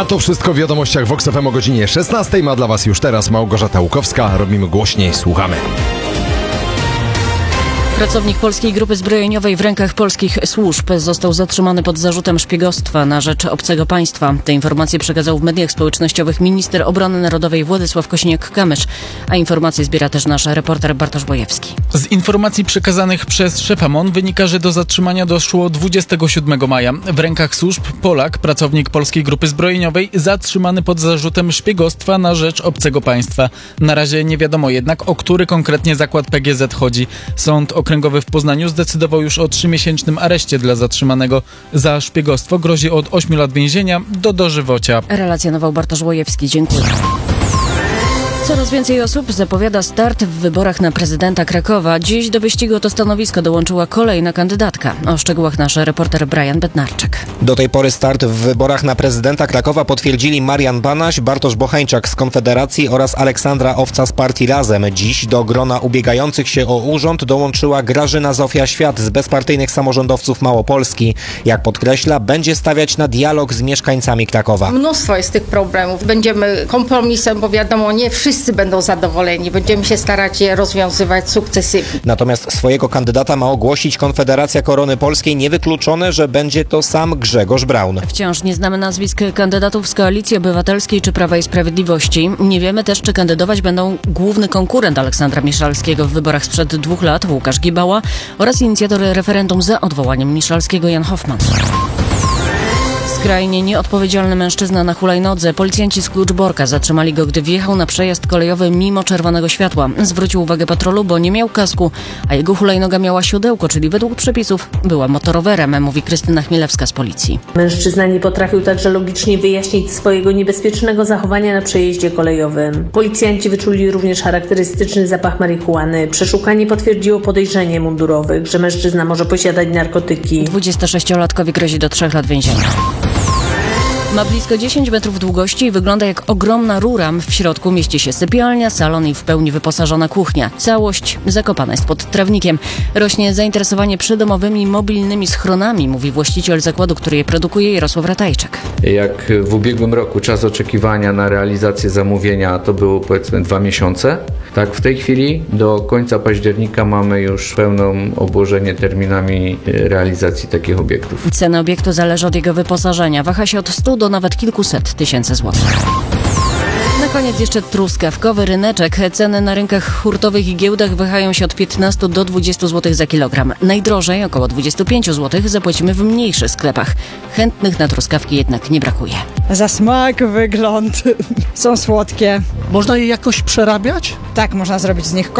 A to wszystko w wiadomościach Vox FM o godzinie 16. Ma dla Was już teraz Małgorzata Łukowska. Robimy głośniej, słuchamy. Pracownik Polskiej Grupy Zbrojeniowej w rękach polskich służb został zatrzymany pod zarzutem szpiegostwa na rzecz obcego państwa. Te informacje przekazał w mediach społecznościowych minister obrony narodowej Władysław Kosiniak-Kamysz, a informacje zbiera też nasz reporter Bartosz Bojewski. Z informacji przekazanych przez szefa MON wynika, że do zatrzymania doszło 27 maja. W rękach służb Polak, pracownik Polskiej Grupy Zbrojeniowej, zatrzymany pod zarzutem szpiegostwa na rzecz obcego państwa. Na razie nie wiadomo jednak, o który konkretnie zakład PGZ chodzi. Sąd Okręgowy w Poznaniu zdecydował już o 3-miesięcznym areszcie dla zatrzymanego. Za szpiegostwo grozi od 8 lat więzienia do dożywocia. Relacjonował Bartosz Bojewski. Dziękuję. Coraz więcej osób zapowiada start w wyborach na prezydenta Krakowa. Dziś do wyścigu o to stanowisko dołączyła kolejna kandydatka. O szczegółach nasz reporter Brian Bednarczyk. Do tej pory start w wyborach na prezydenta Krakowa potwierdzili Marian Banaś, Bartosz Bocheńczak z Konfederacji oraz Aleksandra Owca z partii Razem. Dziś do grona ubiegających się o urząd dołączyła Grażyna Zofia-Świat z bezpartyjnych samorządowców Małopolski. Jak podkreśla, będzie stawiać na dialog z mieszkańcami Krakowa. Mnóstwo jest tych problemów. Będziemy kompromisem, bo wiadomo, nie wszyscy będą zadowoleni. Będziemy się starać je rozwiązywać sukcesywnie. Natomiast swojego kandydata ma ogłosić Konfederacja Korony Polskiej. Niewykluczone, że będzie to sam Grzegorz Braun. Wciąż nie znamy nazwisk kandydatów z Koalicji Obywatelskiej czy Prawa i Sprawiedliwości. Nie wiemy też, czy kandydować będą główny konkurent Aleksandra Miszalskiego w wyborach sprzed 2 lat, Łukasz Gibała, oraz inicjator referendum za odwołaniem Miszalskiego, Jan Hoffman. Skrajnie nieodpowiedzialny mężczyzna na hulajnodze. Policjanci z Kluczborka zatrzymali go, gdy wjechał na przejazd kolejowy mimo czerwonego światła. Zwrócił uwagę patrolu, bo nie miał kasku, a jego hulajnoga miała siodełko, czyli według przepisów była motorowerem, mówi Krystyna Chmielewska z policji. Mężczyzna nie potrafił także logicznie wyjaśnić swojego niebezpiecznego zachowania na przejeździe kolejowym. Policjanci wyczuli również charakterystyczny zapach marihuany. Przeszukanie potwierdziło podejrzenie mundurowych, że mężczyzna może posiadać narkotyki. 26-latkowi grozi do 3 lat więzienia. Ma blisko 10 metrów długości i wygląda jak ogromna rura. W środku mieści się sypialnia, salon i w pełni wyposażona kuchnia. Całość zakopana jest pod trawnikiem. Rośnie zainteresowanie przydomowymi, mobilnymi schronami, mówi właściciel zakładu, który je produkuje, Jarosław Ratajczak. Jak w ubiegłym roku czas oczekiwania na realizację zamówienia to było powiedzmy 2 miesiące. Tak w tej chwili do końca października mamy już pełne obłożenie terminami realizacji takich obiektów. Cena obiektu zależy od jego wyposażenia. Waha się od 100 do nawet kilkuset tysięcy złotych. Na koniec jeszcze truskawkowy ryneczek. Ceny na rynkach hurtowych i giełdach wahają się od 15 do 20 zł za kilogram. Najdrożej, około 25 zł, zapłacimy w mniejszych sklepach. Chętnych na truskawki jednak nie brakuje. Za smak, wygląd, są słodkie. Można je jakoś przerabiać? Tak, można zrobić z nich